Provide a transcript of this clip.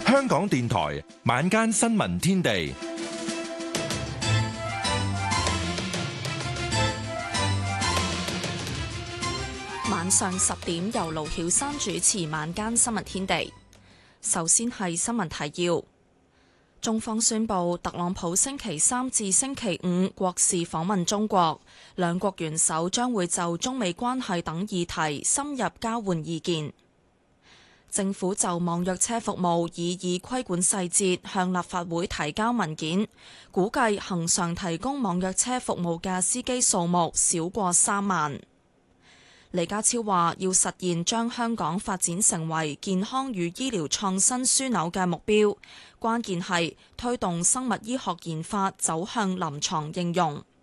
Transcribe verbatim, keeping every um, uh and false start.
香港電台晚間新聞天地， 晚上十點由盧曉珊主持晚間新聞天地。首先係新聞提要：中方宣布，特朗普星期三至星期五國事訪問中國，兩國元首將會就中美關係等議題深入交換意見。政府就網約車服務擬議規管細節向立法會提交文件，估計恆常提供網約車服務嘅司機數目少過三萬。李家超話要實現將香港發展成為健康與醫療創新樞紐嘅目標，關鍵係推動生物醫學研發走向臨床應用。